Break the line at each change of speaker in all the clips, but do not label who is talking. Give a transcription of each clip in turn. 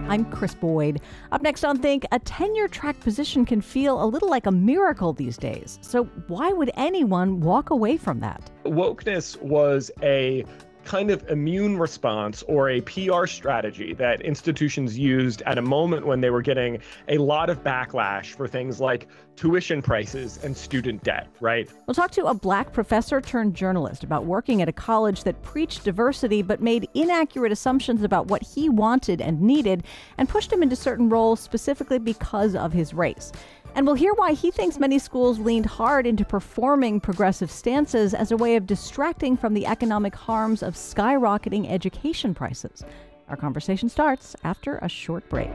I'm Chris Boyd. Up next on Think, a tenure-track position can feel a little like a miracle these days. So why would anyone walk away from that?
Wokeness was a kind of immune response or a PR strategy that institutions used at a moment when they were getting a lot of backlash for things like tuition prices and student debt, right?
We'll talk to a black professor turned journalist about working at a college that preached diversity but made inaccurate assumptions about what he wanted and needed and pushed him into certain roles specifically because of his race. And we'll hear why he thinks many schools leaned hard into performing progressive stances as a way of distracting from the economic harms of skyrocketing education prices. Our conversation starts after a short break.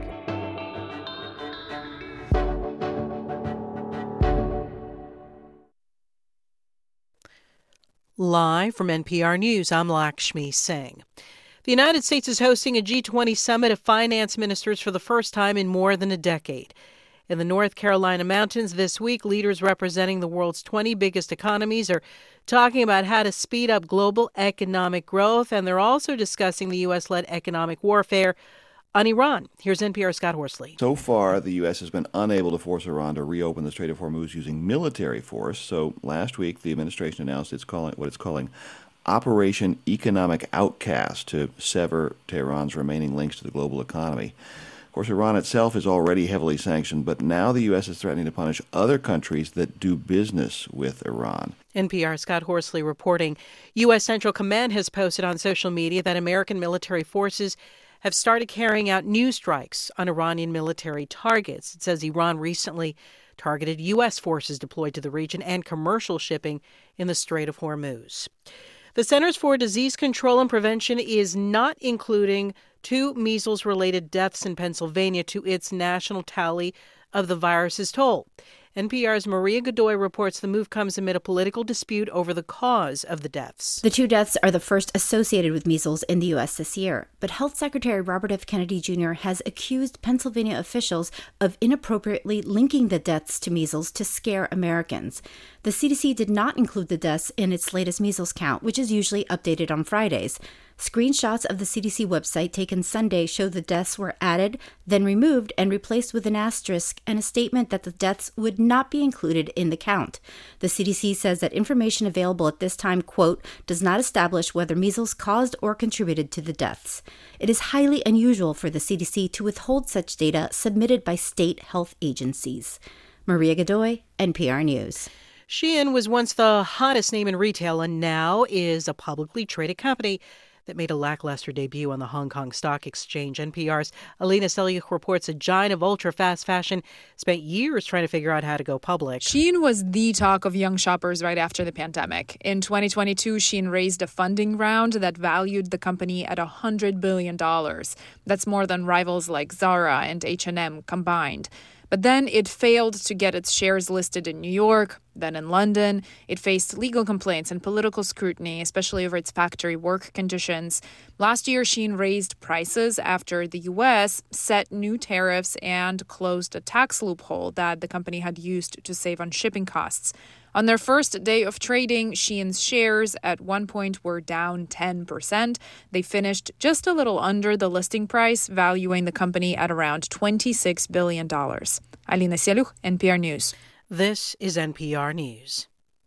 Live from NPR News, I'm Lakshmi Singh. The United States is hosting a G20 summit of finance ministers for the first time in more than a decade. In the North Carolina mountains this week, leaders representing the world's 20 biggest economies are talking about how to speed up global economic growth, and they're also discussing the U.S.-led economic warfare on Iran. Here's NPR's Scott Horsley.
So far, the U.S. has been unable to force Iran to reopen the Strait of Hormuz using military force. So last week, the administration announced what it's calling Operation Economic Outcast to sever Tehran's remaining links to the global economy. Of course, Iran itself is already heavily sanctioned, but now the U.S. is threatening to punish other countries that do business with Iran.
NPR's Scott Horsley reporting. U.S. Central Command has posted on social media that American military forces have started carrying out new strikes on Iranian military targets. It says Iran recently targeted U.S. forces deployed to the region and commercial shipping in the Strait of Hormuz. The Centers for Disease Control and Prevention is not including 2 measles-related deaths in Pennsylvania to its national tally of the virus's toll. NPR's Maria Godoy reports the move comes amid a political dispute over the cause of the deaths.
The 2 deaths are the first associated with measles in the U.S. this year. But Health Secretary Robert F. Kennedy Jr. has accused Pennsylvania officials of inappropriately linking the deaths to measles to scare Americans. The CDC did not include the deaths in its latest measles count, which is usually updated on Fridays. Screenshots of the CDC website taken Sunday show the deaths were added, then removed and replaced with an asterisk and a statement that the deaths would not be included in the count. The CDC says that information available at this time, quote, does not establish whether measles caused or contributed to the deaths. It is highly unusual for the CDC to withhold such data submitted by state health agencies. Maria Godoy, NPR News.
Shein was once the hottest name in retail and now is a publicly traded company that made a lackluster debut on the Hong Kong Stock Exchange. NPR's Alina Selyukh reports a giant of ultra-fast fashion spent years trying to figure out how to go public.
Shein was the talk of young shoppers right after the pandemic. In 2022, Shein raised a funding round that valued the company at $100 billion. That's more than rivals like Zara and H&M combined. But then it failed to get its shares listed in New York, then in London. It faced legal complaints and political scrutiny, especially over its factory work conditions. Last year, Shein raised prices after the U.S. set new tariffs and closed a tax loophole that the company had used to save on shipping costs. On their first day of trading, Shein's shares at one point were down 10%. They finished just a little under the listing price, valuing the company at around $26 billion. Alina Selyukh, NPR News.
This is NPR News.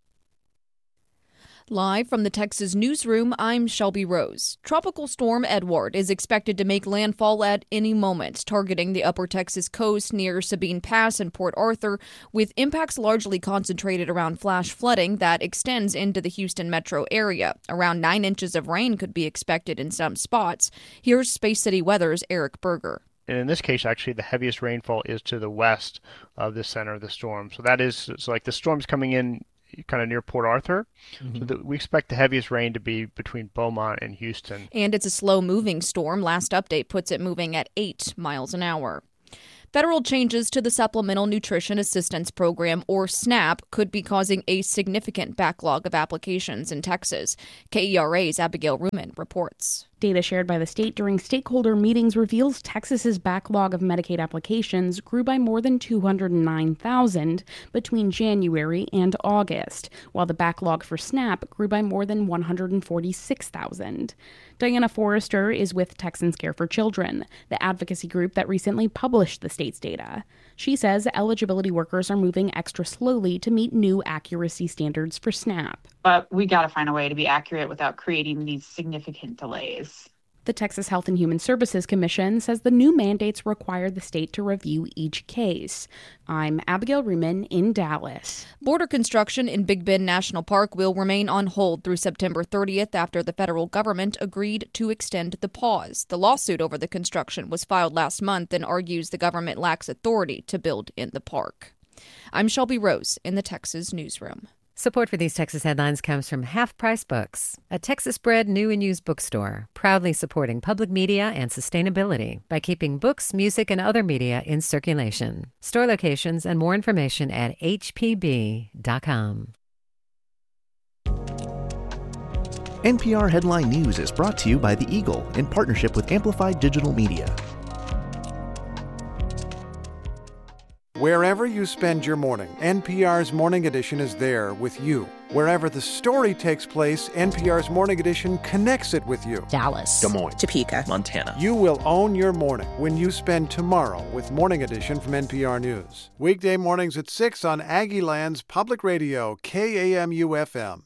Live from the Texas newsroom, I'm Shelby Rose. Tropical storm Edward is expected to make landfall at any moment, targeting the upper Texas coast near Sabine Pass and Port Arthur, with impacts largely concentrated around flash flooding that extends into the Houston metro area. Around 9 inches of rain could be expected in some spots. Here's Space City Weather's Eric Berger.
And in this case, actually, the heaviest rainfall is to the west of the center of the storm. So that is, it's like the storm's coming in kind of near Port Arthur. Mm-hmm. So we expect the heaviest rain to be between Beaumont and Houston.
And it's a slow-moving storm. Last update puts it moving at 8 miles an hour. Federal changes to the Supplemental Nutrition Assistance Program, or SNAP, could be causing a significant backlog of applications in Texas. KERA's Abigail Ruman reports.
Data shared by the state during stakeholder meetings reveals Texas's backlog of Medicaid applications grew by more than 209,000 between January and August, while the backlog for SNAP grew by more than 146,000. Diana Forrester is with Texans Care for Children, the advocacy group that recently published the state's data. She says eligibility workers are moving extra slowly to meet new accuracy standards for SNAP.
But we got to find a way to be accurate without creating these significant delays.
The Texas Health and Human Services Commission says the new mandates require the state to review each case. I'm Abigail Ruman in Dallas.
Border construction in Big Bend National Park will remain on hold through September 30th after the federal government agreed to extend the pause. The lawsuit over the construction was filed last month and argues the government lacks authority to build in the park. I'm Shelby Rose in the Texas Newsroom.
Support for these Texas headlines comes from Half Price Books, a Texas-bred new and used bookstore, proudly supporting public media and sustainability by keeping books, music, and other media in circulation. Store locations and more information at hpb.com.
NPR Headline News is brought to you by The Eagle in partnership with Amplified Digital Media.
Wherever you spend your morning, NPR's Morning Edition is there with you. Wherever the story takes place, NPR's Morning Edition connects it with you.
Dallas,
Des Moines,
Topeka, Montana.
You will own your morning when you spend tomorrow with Morning Edition from NPR News. Weekday mornings at 6 on Aggieland's Public Radio, KAMU-FM.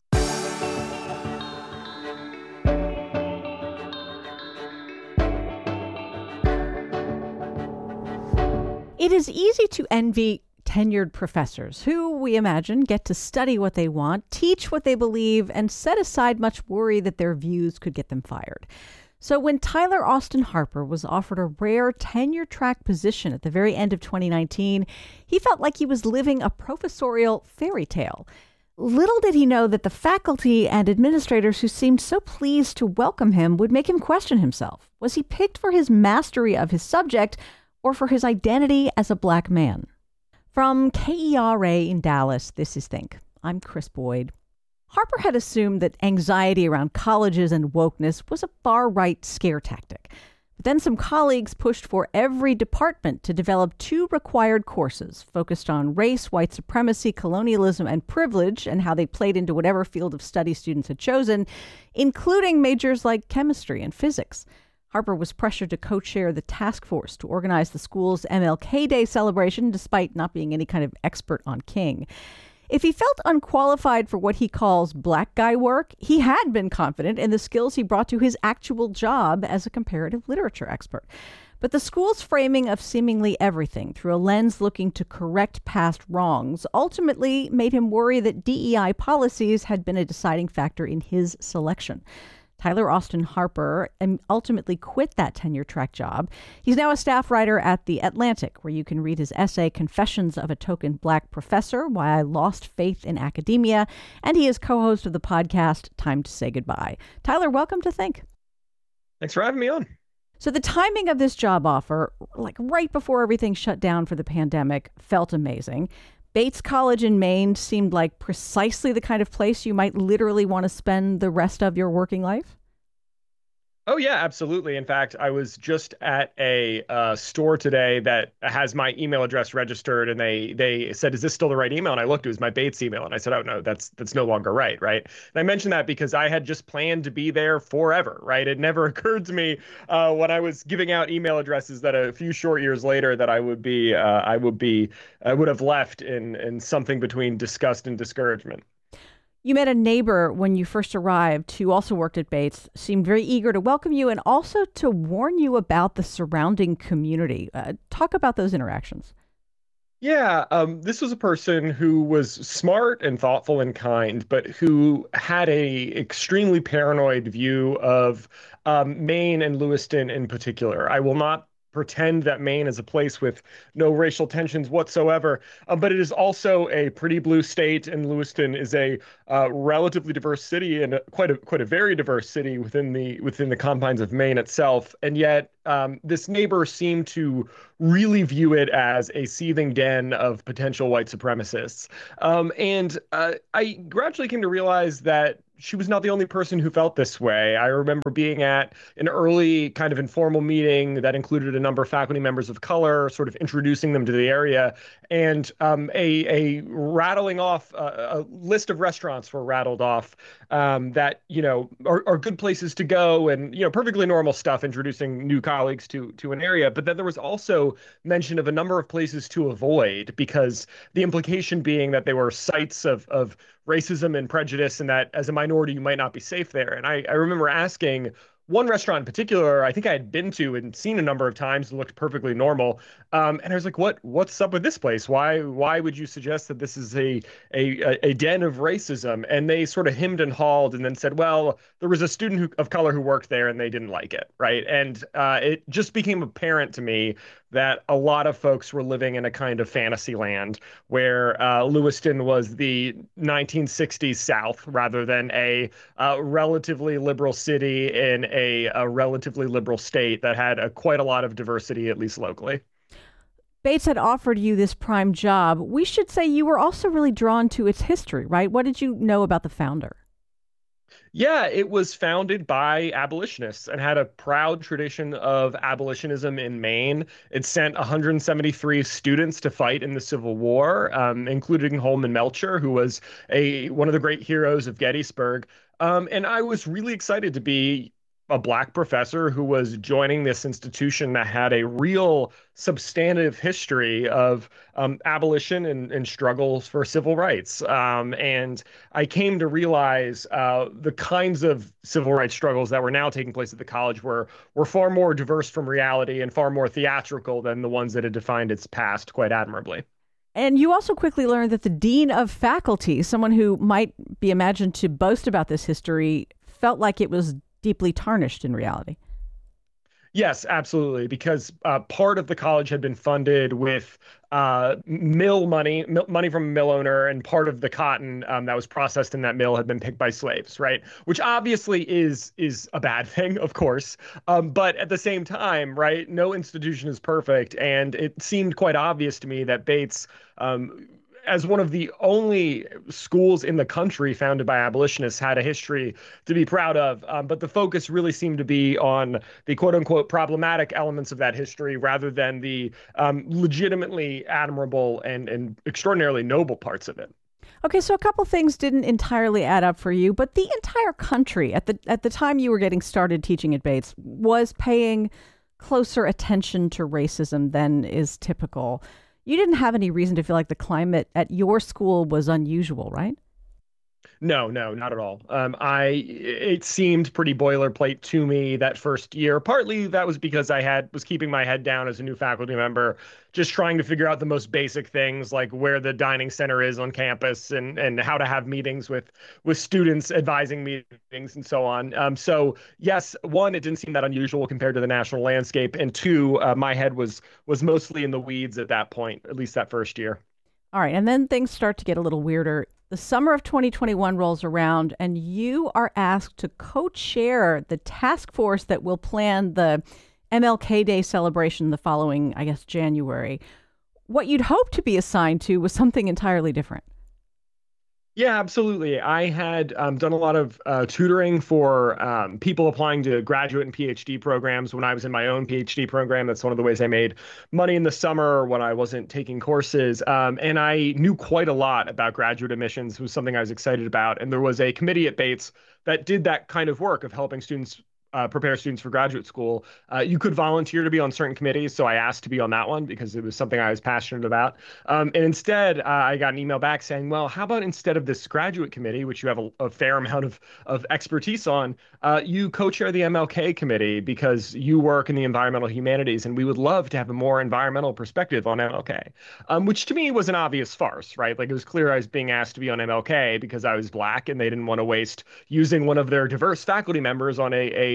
It is easy to envy tenured professors who, we imagine, get to study what they want, teach what they believe, and set aside much worry that their views could get them fired. So when Tyler Austin Harper was offered a rare tenure-track position at the very end of 2019, he felt like he was living a professorial fairy tale. Little did he know that the faculty and administrators who seemed so pleased to welcome him would make him question himself. Was he picked for his mastery of his subject or for his identity as a Black man? From KERA in Dallas, this is Think. I'm Chris Boyd. Harper had assumed that anxiety around colleges and wokeness was a far-right scare tactic. But then some colleagues pushed for every department to develop 2 required courses focused on race, white supremacy, colonialism, and privilege, and how they played into whatever field of study students had chosen, including majors like chemistry and physics. Harper was pressured to co-chair the task force to organize the school's MLK Day celebration, despite not being any kind of expert on King. If he felt unqualified for what he calls black guy work, he had been confident in the skills he brought to his actual job as a comparative literature expert. But the school's framing of seemingly everything through a lens looking to correct past wrongs ultimately made him worry that DEI policies had been a deciding factor in his selection. Tyler Austin Harper ultimately quit that tenure-track job. He's now a staff writer at The Atlantic, where you can read his essay, Confessions of a Token Black Professor, Why I Lost Faith in Academia, and he is co-host of the podcast, Time to Say Goodbye. Tyler, welcome to Think.
Thanks for having me on.
So the timing of this job offer, like right before everything shut down for the pandemic, felt amazing. Bates College in Maine seemed like precisely the kind of place you might literally want to spend the rest of your working life.
Oh, yeah, absolutely. In fact, I was just at a store today that has my email address registered, and they said, is this still the right email? And I looked, it was my Bates email. And I said, oh, no, that's no longer right. And I mentioned that because I had just planned to be there forever. Right. It never occurred to me when I was giving out email addresses that a few short years later that I would have left in something between disgust and discouragement.
You met a neighbor when you first arrived who also worked at Bates, seemed very eager to welcome you and also to warn you about the surrounding community. Talk about those interactions.
Yeah, this was a person who was smart and thoughtful and kind, but who had a extremely paranoid view of Maine and Lewiston in particular. I will not pretend that Maine is a place with no racial tensions whatsoever, but it is also a pretty blue state, and Lewiston is a relatively diverse city and quite a very diverse city within the confines of Maine itself. And yet this neighbor seemed to really view it as a seething den of potential white supremacists. I gradually came to realize that she was not the only person who felt this way. I remember being at an early kind of informal meeting that included a number of faculty members of color, sort of introducing them to the area, and a rattling off, a list of restaurants were rattled off that, are good places to go and, perfectly normal stuff, introducing new colleagues to an area. But then there was also mention of a number of places to avoid, because the implication being that they were sites of racism and prejudice, and that as a minority, you might not be safe there. And I remember asking one restaurant in particular, I think I had been to and seen a number of times and looked perfectly normal. And I was like, what's up with this place? Why would you suggest that this is a den of racism? And they sort of hemmed and hawed and then said, well, there was a student of color who worked there and they didn't like it, right? And it just became apparent to me that a lot of folks were living in a kind of fantasy land where Lewiston was the 1960s South rather than a relatively liberal city in a relatively liberal state that had quite a lot of diversity, at least locally.
Bates had offered you this prime job. We should say you were also really drawn to its history, right? What did you know about the founder?
Yeah, it was founded by abolitionists and had a proud tradition of abolitionism in Maine. It sent 173 students to fight in the Civil War, including Holman Melcher, who was one of the great heroes of Gettysburg. And I was really excited to be a Black professor who was joining this institution that had a real substantive history of abolition and struggles for civil rights. And I came to realize the kinds of civil rights struggles that were now taking place at the college were far more diverse from reality and far more theatrical than the ones that had defined its past quite admirably.
And you also quickly learned that the dean of faculty, someone who might be imagined to boast about this history, felt like it was deeply tarnished in reality.
Yes, absolutely, because part of the college had been funded with mill money from a mill owner, and part of the cotton that was processed in that mill had been picked by slaves, right? Which obviously is a bad thing, of course. But at the same time, right, no institution is perfect, and it seemed quite obvious to me that Bates, as one of the only schools in the country founded by abolitionists, had a history to be proud of. But the focus really seemed to be on the quote unquote problematic elements of that history rather than the legitimately admirable and extraordinarily noble parts of it.
Okay, so a couple things didn't entirely add up for you, but the entire country at the time you were getting started teaching at Bates was paying closer attention to racism than is typical. You didn't have any reason to feel like the climate at your school was unusual, right?
No, not at all. It seemed pretty boilerplate to me that first year. Partly that was because I was keeping my head down as a new faculty member, just trying to figure out the most basic things like where the dining center is on campus and how to have meetings with students, advising meetings and so on. So yes, one, it didn't seem that unusual compared to the national landscape. And two, my head was mostly in the weeds at that point, at least that first year.
All right. And then things start to get a little weirder. The summer of 2021 rolls around and you are asked to co-chair the task force that will plan the MLK Day celebration the following, I guess, January. What you'd hoped to be assigned to was something entirely different.
Yeah, absolutely. I had done a lot of tutoring for people applying to graduate and PhD programs when I was in my own PhD program. That's one of the ways I made money in the summer when I wasn't taking courses. And I knew quite a lot about graduate admissions. It was something I was excited about. And there was a committee at Bates that did that kind of work of helping students prepare students for graduate school. You could volunteer to be on certain committees, so I asked to be on that one because it was something I was passionate about. And instead, I got an email back saying, well, how about instead of this graduate committee, which you have a fair amount of expertise on, you co-chair the MLK committee because you work in the environmental humanities, and we would love to have a more environmental perspective on MLK, which to me was an obvious farce, right? Like it was clear I was being asked to be on MLK because I was Black and they didn't want to waste using one of their diverse faculty members on a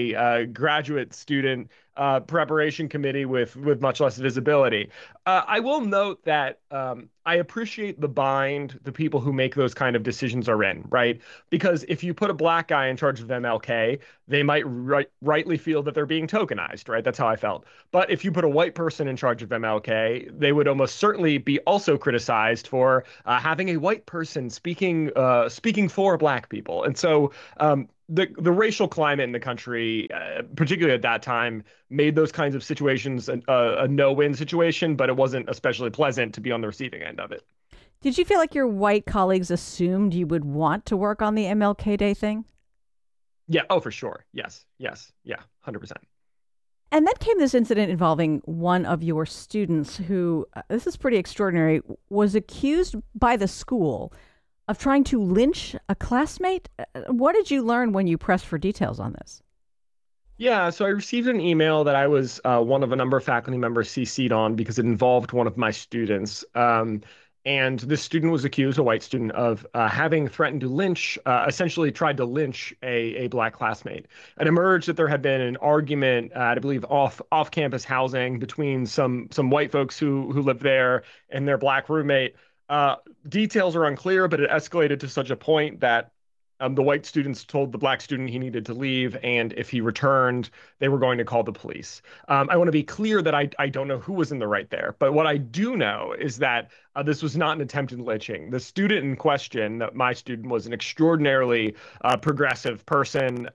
a graduate student preparation committee with much less visibility. I will note that I appreciate the bind the people who make those kind of decisions are in, right? Because if you put a black guy in charge of MLK, they might rightly feel that they're being tokenized, right? That's how I felt. But if you put a white person in charge of MLK, they would almost certainly be also criticized for having a white person speaking for black people. And so the racial climate in the country, particularly at that time, made those kinds of situations a no-win situation, but it wasn't especially pleasant to be on the receiving end of it.
Did you feel like your white colleagues assumed you would want to work on the MLK Day thing?
Yeah. Oh, for sure. Yes. Yeah. 100%.
And then came this incident involving one of your students who, this is pretty extraordinary, was accused by the school of trying to lynch a classmate. What did you learn when you pressed for details on this?
Yeah, so I received an email that I was one of a number of faculty members CC'd on because it involved one of my students. And this student was accused, a white student, of having threatened to lynch, essentially tried to lynch a black classmate. It emerged that there had been an argument, I believe, off-campus housing between some white folks who lived there and their black roommate. Details are unclear, but it escalated to such a point that the white students told the black student he needed to leave, and if he returned, they were going to call the police. I want to be clear that I don't know who was in the right there, but what I do know is that this was not an attempted lynching. The student in question, my student, was an extraordinarily progressive person,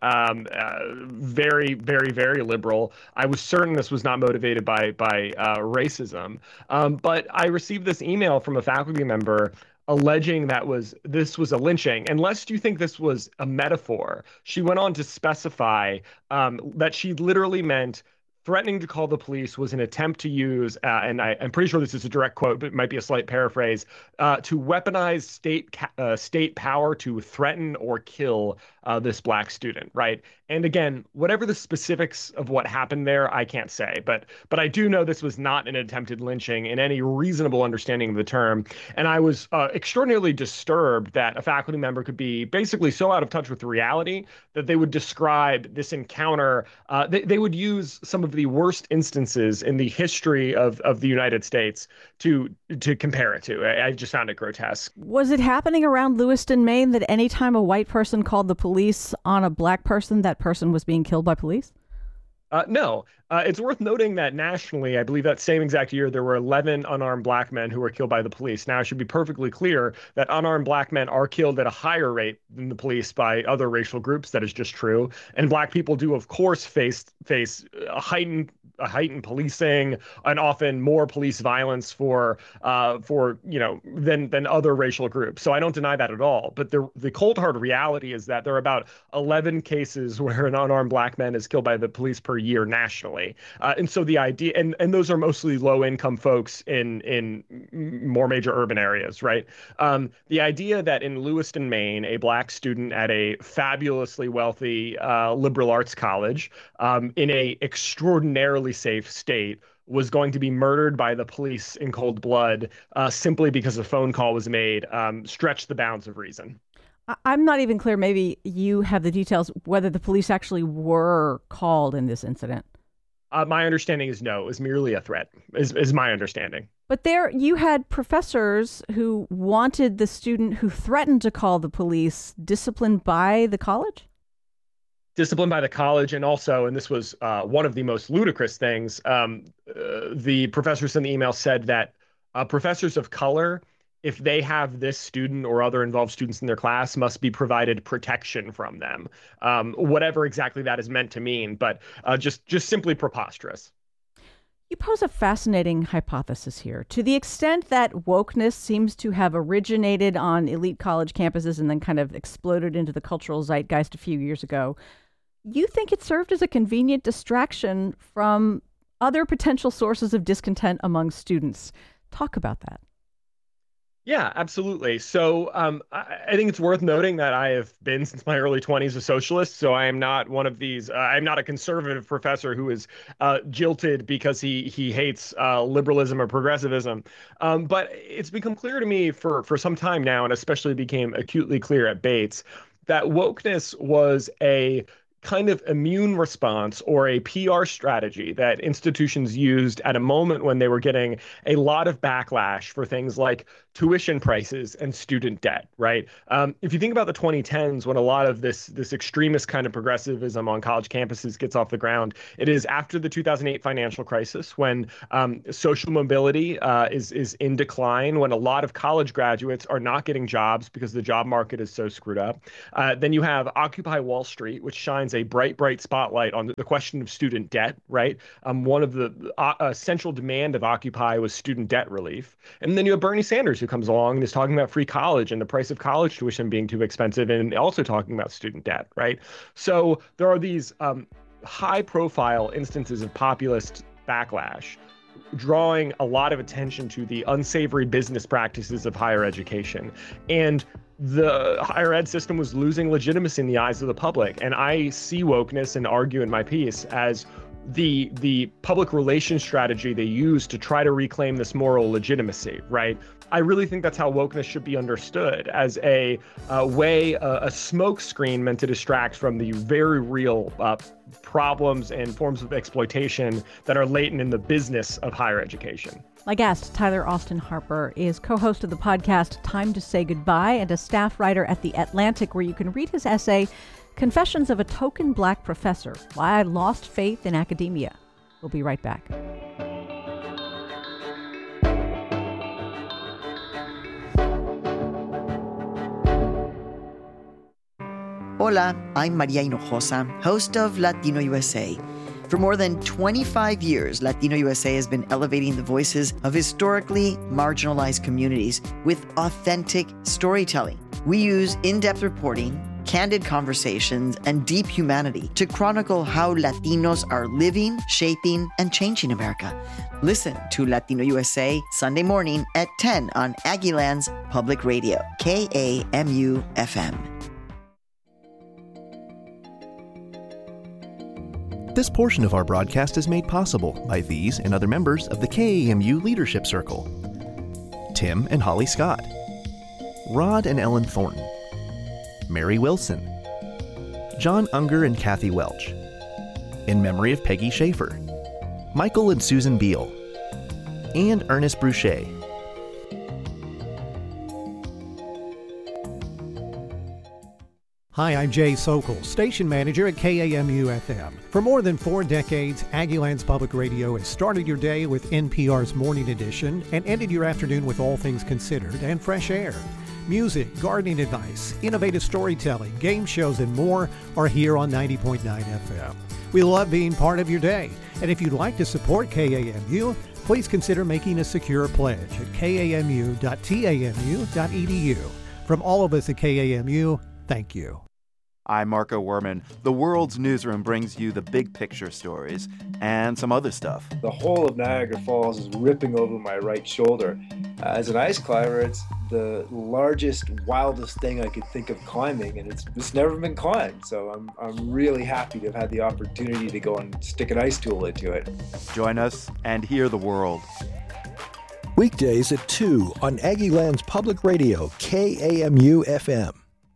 very, very, very liberal. I was certain this was not motivated by racism, but I received this email from a faculty member alleging this was a lynching. And lest you think this was a metaphor, she went on to specify that she literally meant threatening to call the police was an attempt to use, and I'm pretty sure this is a direct quote, but it might be a slight paraphrase, to weaponize state power to threaten or kill this black student, right? And again, whatever the specifics of what happened there, I can't say, but I do know this was not an attempted lynching in any reasonable understanding of the term. And I was extraordinarily disturbed that a faculty member could be basically so out of touch with reality that they would describe this encounter. They would use some of the worst instances in the history of the United States to compare it to. I just found it grotesque.
Was it happening around Lewiston, Maine, that any time a white person called the police on a black person, that person was being killed by police?
No. It's worth noting that nationally, I believe that same exact year, there were 11 unarmed black men who were killed by the police. Now, it should be perfectly clear that unarmed black men are killed at a higher rate than the police by other racial groups. That is just true. And black people do, of course, face a heightened policing and often more police violence for than other racial groups. So I don't deny that at all. But the cold hard reality is that there are about 11 cases where an unarmed black man is killed by the police per year nationally. And so the idea, and those are mostly low income folks in more major urban areas, right? The idea that in Lewiston, Maine, a black student at a fabulously wealthy liberal arts college in a extraordinarily safe state was going to be murdered by the police in cold blood simply because a phone call was made stretched the bounds of reason.
I'm not even clear, maybe you have the details, whether the police actually were called in this incident.
My understanding is no, it was merely a threat, is my understanding.
But there you had professors who wanted the student who threatened to call the police disciplined by the college?
Disciplined by the college, and also, and this was one of the most ludicrous things, the professors in the email said that professors of color, if they have this student or other involved students in their class, must be provided protection from them, whatever exactly that is meant to mean, but just simply preposterous.
You pose a fascinating hypothesis here. To the extent that wokeness seems to have originated on elite college campuses and then kind of exploded into the cultural zeitgeist a few years ago, you think it served as a convenient distraction from other potential sources of discontent among students. Talk about that.
Yeah, absolutely. So I think it's worth noting that I have been since my early 20s a socialist. So I am not one of these. I'm not a conservative professor who is jilted because he hates liberalism or progressivism. But it's become clear to me for some time now, and especially became acutely clear at Bates, that wokeness was a kind of immune response or a PR strategy that institutions used at a moment when they were getting a lot of backlash for things like tuition prices and student debt, right? If you think about the 2010s, when a lot of this extremist kind of progressivism on college campuses gets off the ground, it is after the 2008 financial crisis, when social mobility is in decline, when a lot of college graduates are not getting jobs because the job market is so screwed up. Then you have Occupy Wall Street, which shines a bright spotlight on the question of student debt, right? One of the central demand of Occupy was student debt relief. And then you have Bernie Sanders, who comes along and is talking about free college and the price of college tuition being too expensive, and also talking about student debt, right? So there are these high-profile instances of populist backlash drawing a lot of attention to the unsavory business practices of higher education. And the higher ed system was losing legitimacy in the eyes of the public. And I see wokeness, and argue in my piece, as the public relations strategy they use to try to reclaim this moral legitimacy, right? I really think that's how wokeness should be understood, as a way, a smokescreen meant to distract from the very real problems and forms of exploitation that are latent in the business of higher education.
My guest, Tyler Austin Harper, is co-host of the podcast Time to Say Goodbye and a staff writer at The Atlantic, where you can read his essay, Confessions of a Token Black Professor, Why I Lost Faith in Academia. We'll be right back.
Hola, I'm Maria Hinojosa, host of Latino USA. For more than 25 years, Latino USA has been elevating the voices of historically marginalized communities with authentic storytelling. We use in-depth reporting, candid conversations, and deep humanity to chronicle how Latinos are living, shaping, and changing America. Listen to Latino USA Sunday morning at 10 on Aggieland's Public Radio, KAMU-FM.
This portion of our broadcast is made possible by these and other members of the KAMU Leadership Circle: Tim and Holly Scott, Rod and Ellen Thornton, Mary Wilson, John Unger and Kathy Welch, in memory of Peggy Schaefer, Michael and Susan Beal, and Ernest Bruchet.
Hi, I'm Jay Sokol, station manager at KAMU-FM. For more than 4 decades, Aggieland's Public Radio has started your day with NPR's Morning Edition and ended your afternoon with All Things Considered and Fresh Air. Music, gardening advice, innovative storytelling, game shows, and more are here on 90.9 FM. We love being part of your day, and if you'd like to support KAMU, please consider making a secure pledge at kamu.tamu.edu. From all of us at KAMU, thank you.
I'm Marco Werman. The World's Newsroom brings you the big picture stories and some other stuff.
The whole of Niagara Falls is ripping over my right shoulder. As an ice climber, it's the largest, wildest thing I could think of climbing, and it's never been climbed. So I'm really happy to have had the opportunity to go and stick an ice tool into it.
Join us and hear the world.
Weekdays at 2 on Aggieland's Public Radio, KAMU-FM.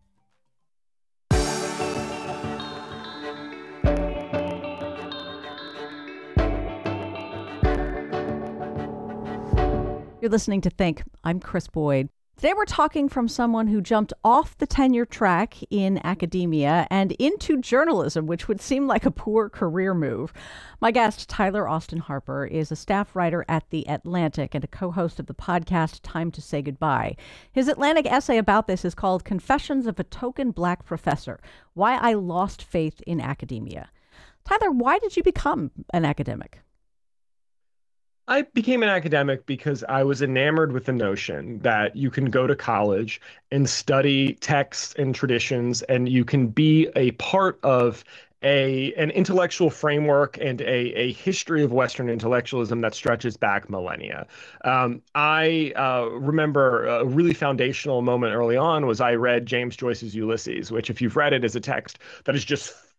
You're listening to Think. I'm Chris Boyd. Today we're talking from someone who jumped off the tenure track in academia and into journalism, which would seem like a poor career move. My guest, Tyler Austin Harper, is a staff writer at The Atlantic and a co-host of the podcast Time to Say Goodbye. His Atlantic essay about this is called Confessions of a Token Black Professor: Why I Lost Faith in Academia. Tyler, why did you become an academic?
I became an academic because I was enamored with the notion that you can go to college and study texts and traditions, and you can be a part of an intellectual framework and a history of Western intellectualism that stretches back millennia. I remember a really foundational moment early on was I read James Joyce's Ulysses, which, if you've read it, is a text that is just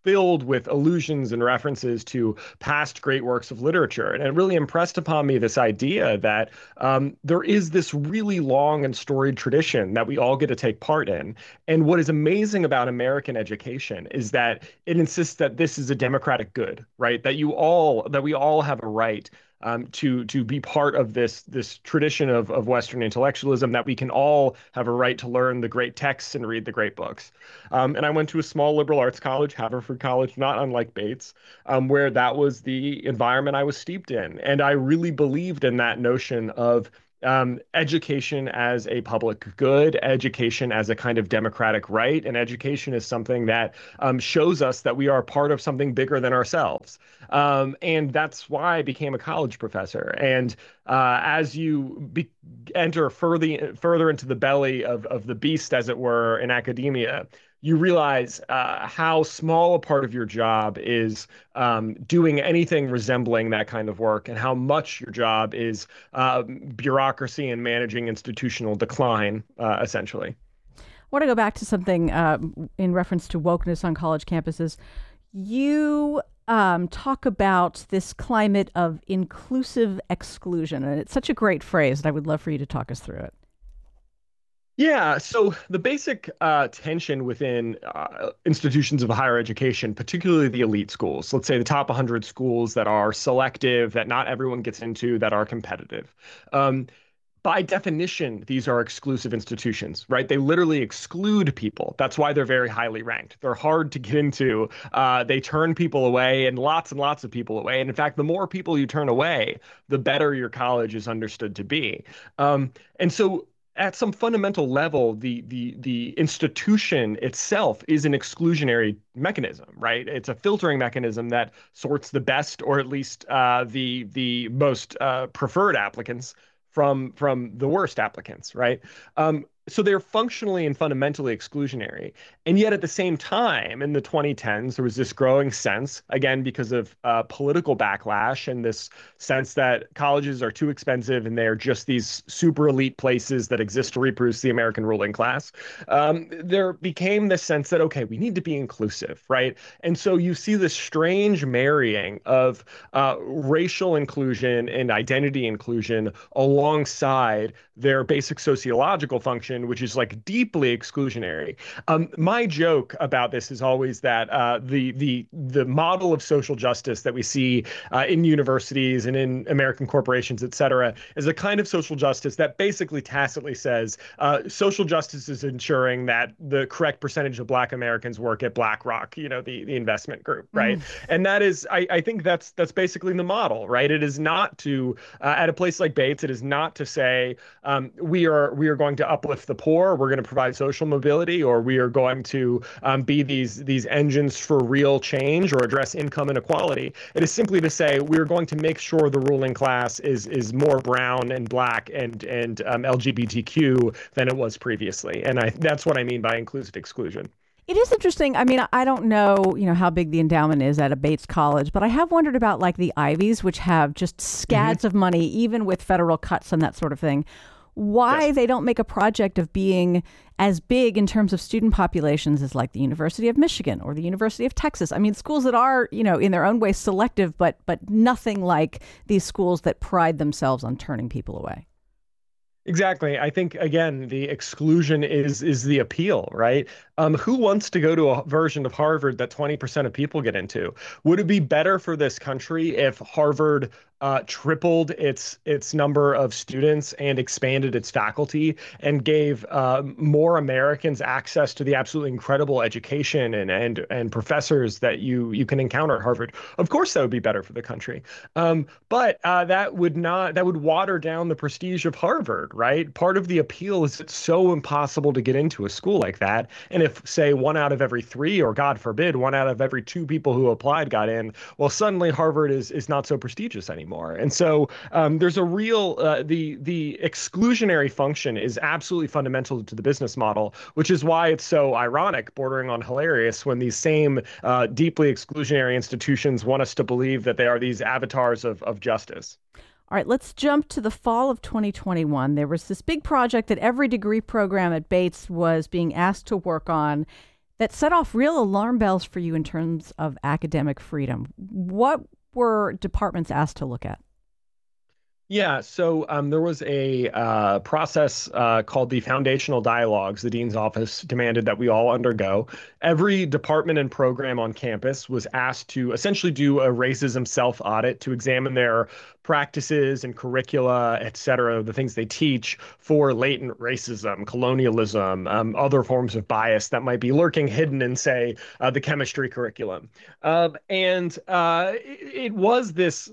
filled with allusions and references to past great works of literature. And it really impressed upon me this idea that there is this really long and storied tradition that we all get to take part in. And what is amazing about American education is that it insists that this is a democratic good, right? That we all have a right to be part of this tradition of Western intellectualism, that we can all have a right to learn the great texts and read the great books. And I went to a small liberal arts college, Haverford College, not unlike Bates, where that was the environment I was steeped in. And I really believed in that notion of education as a public good, education as a kind of democratic right, and education is something that shows us that we are part of something bigger than ourselves. And that's why I became a college professor. And as you enter further into the belly of the beast, as it were, in academia, you realize how small a part of your job is doing anything resembling that kind of work, and how much your job is bureaucracy and managing institutional decline, essentially.
I want to go back to something in reference to wokeness on college campuses. You talk about this climate of inclusive exclusion, and it's such a great phrase, and I would love for you to talk us through it.
Yeah, so the basic tension within institutions of higher education, particularly the elite schools, let's say the top 100 schools that are selective, that not everyone gets into, that are competitive. By definition, these are exclusive institutions, right? They literally exclude people. That's why they're very highly ranked. They're hard to get into. They turn people away, and lots of people away. And in fact, the more people you turn away, the better your college is understood to be. And so at some fundamental level, the institution itself is an exclusionary mechanism, right? It's a filtering mechanism that sorts the best, or at least the most preferred applicants from the worst applicants, right? So they're functionally and fundamentally exclusionary. And yet at the same time, in the 2010s, there was this growing sense, again, because of political backlash and this sense that colleges are too expensive and they're just these super elite places that exist to reproduce the American ruling class. There became this sense that, okay, we need to be inclusive, right? And so you see this strange marrying of racial inclusion and identity inclusion alongside their basic sociological function, which is like deeply exclusionary. My joke about this is always that the model of social justice that we see in universities and in American corporations, et cetera, is a kind of social justice that basically tacitly says social justice is ensuring that the correct percentage of Black Americans work at BlackRock, the investment group, right? And that is, I think that's basically the model, right? It is not to, at a place like Bates, it is not to say we are going to uplift the poor, we're going to provide social mobility, or we are going to be these engines for real change or address income inequality. It is simply to say we're going to make sure the ruling class is more brown and Black and LGBTQ than it was previously. And that's what I mean by inclusive exclusion.
It is interesting. I mean, I don't know, how big the endowment is at a Bates College, but I have wondered about like the Ivies, which have just scads of money, even with federal cuts and that sort of thing. Why they don't make a project of being as big in terms of student populations as like the University of Michigan or the University of Texas. I mean, schools that are, in their own way selective, but nothing like these schools that pride themselves on turning people away.
Exactly. I think, again, the exclusion is the appeal, right? Who wants to go to a version of Harvard that 20% of people get into? Would it be better for this country if Harvard tripled its number of students and expanded its faculty and gave more Americans access to the absolutely incredible education and professors that you can encounter at Harvard? Of course, that would be better for the country. But that would water down the prestige of Harvard, right? Part of the appeal is it's so impossible to get into a school like that. And if, say, 1 out of every 3, or God forbid, 1 out of every 2 people who applied got in, well, suddenly Harvard is not so prestigious anymore. And so there's a real, the exclusionary function is absolutely fundamental to the business model, which is why it's so ironic, bordering on hilarious, when these same deeply exclusionary institutions want us to believe that they are these avatars of justice.
All right, let's jump to the fall of 2021. There was this big project that every degree program at Bates was being asked to work on that set off real alarm bells for you in terms of academic freedom. What were departments asked to look at?
Yeah, so there was a process called the Foundational Dialogues the Dean's Office demanded that we all undergo. Every department and program on campus was asked to essentially do a racism self-audit to examine their practices and curricula, et cetera, the things they teach for latent racism, colonialism, other forms of bias that might be lurking hidden in, say, the chemistry curriculum. It was this...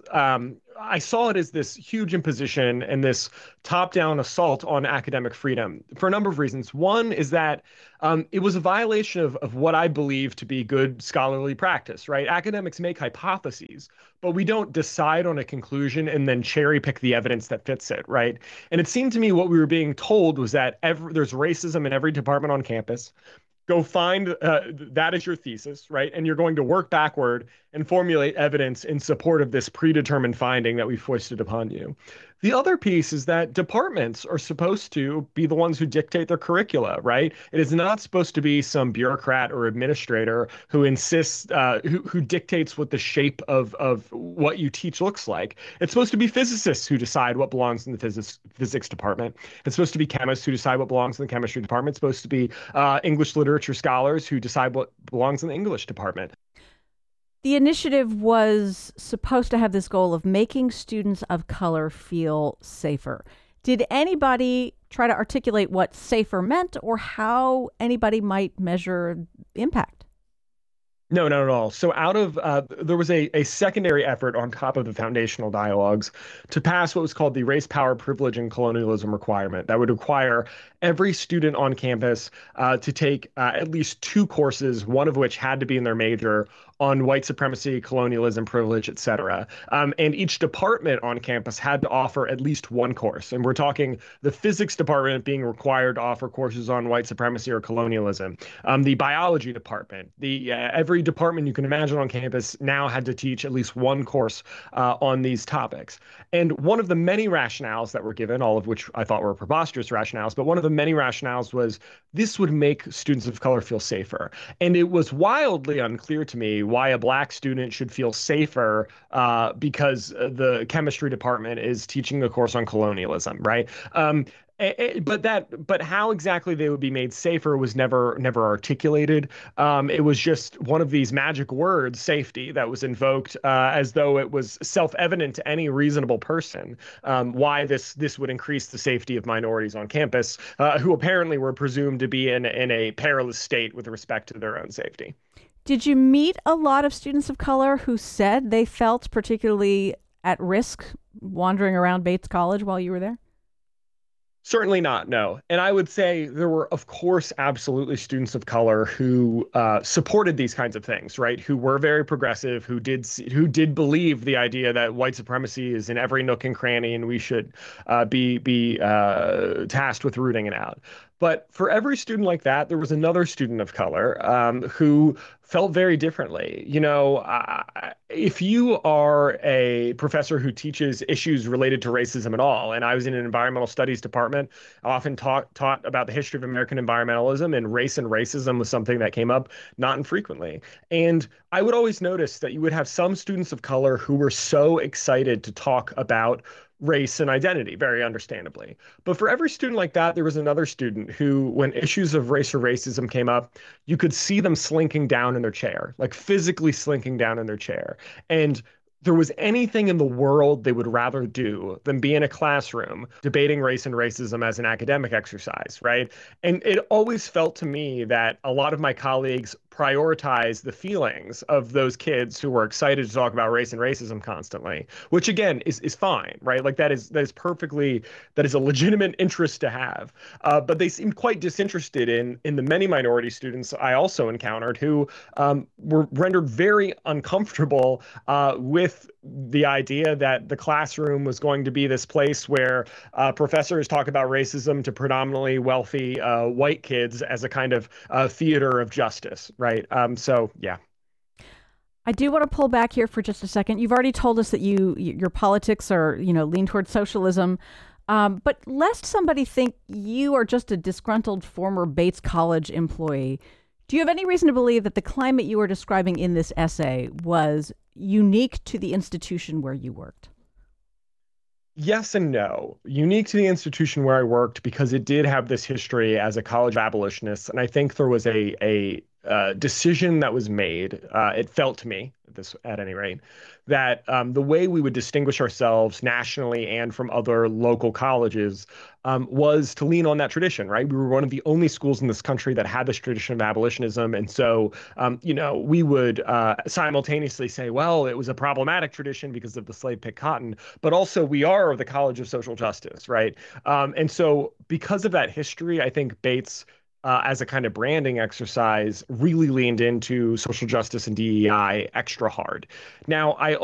I saw it as this huge imposition and this top-down assault on academic freedom for a number of reasons. One is that it was a violation of what I believe to be good scholarly practice, right? Academics make hypotheses, but we don't decide on a conclusion and then cherry pick the evidence that fits it, right? And it seemed to me what we were being told was that there's racism in every department on campus. Go find that is your thesis, right? And you're going to work backward and formulate evidence in support of this predetermined finding that we foisted upon you. The other piece is that departments are supposed to be the ones who dictate their curricula, right? It is not supposed to be some bureaucrat or administrator who insists, who dictates what the shape of what you teach looks like. It's supposed to be physicists who decide what belongs in the physics department. It's supposed to be chemists who decide what belongs in the chemistry department. It's supposed to be English literature scholars who decide what belongs in the English department.
The initiative was supposed to have this goal of making students of color feel safer. Did anybody try to articulate what safer meant or how anybody might measure impact?
No, not at all. So there was a secondary effort on top of the foundational dialogues to pass what was called the Race, Power, Privilege, and Colonialism requirement. That would require every student on campus to take at least 2 courses, one of which had to be in their major, on white supremacy, colonialism, privilege, et cetera. And each department on campus had to offer at least 1 course. And we're talking the physics department being required to offer courses on white supremacy or colonialism. The biology department, every department you can imagine on campus now had to teach at least 1 course on these topics. And one of the many rationales that were given, all of which I thought were preposterous rationales, but one of the many rationales was this would make students of color feel safer. And it was wildly unclear to me why a black student should feel safer because the chemistry department is teaching a course on colonialism, right? But how exactly they would be made safer was never articulated. It was just one of these magic words, safety, that was invoked as though it was self-evident to any reasonable person why this would increase the safety of minorities on campus, who apparently were presumed to be in a perilous state with respect to their own safety.
Did you meet a lot of students of color who said they felt particularly at risk wandering around Bates College while you were there?
Certainly not, no. And I would say there were, of course, absolutely students of color who supported these kinds of things, right? Who were very progressive, who did believe the idea that white supremacy is in every nook and cranny and we should be tasked with rooting it out. But for every student like that, there was another student of color who felt very differently. You know, if you are a professor who teaches issues related to racism at all, and I was in an environmental studies department, I often taught about the history of American environmentalism, and race and racism was something that came up not infrequently. And I would always notice that you would have some students of color who were so excited to talk about race and identity, very understandably. But for every student like that, there was another student who, when issues of race or racism came up, you could see them slinking down in their chair, like physically slinking down in their chair. And there was anything in the world they would rather do than be in a classroom debating race and racism as an academic exercise, right? And it always felt to me that a lot of my colleagues prioritize the feelings of those kids who were excited to talk about race and racism constantly, which again is fine, right? Like that is a legitimate interest to have. But they seemed quite disinterested in the many minority students I also encountered who were rendered very uncomfortable with the idea that the classroom was going to be this place where professors talk about racism to predominantly wealthy white kids as a kind of theater of justice, right? So, yeah.
I do want to pull back here for just a second. You've already told us that your politics are, lean towards socialism. But lest somebody think you are just a disgruntled former Bates College employee, Do you have any reason to believe that the climate you were describing in this essay was unique to the institution where you worked?
Yes and no. Unique to the institution where I worked because it did have this history as a college of abolitionists, and I think there was a decision that was made. It felt to me, at any rate, that the way we would distinguish ourselves nationally and from other local colleges was to lean on that tradition, right? We were one of the only schools in this country that had this tradition of abolitionism. And so, we would simultaneously say, well, it was a problematic tradition because of the slave picked cotton, but also we are the College of Social Justice, right? And so because of that history, I think Bates as a kind of branding exercise, really leaned into social justice and DEI extra hard. Now, I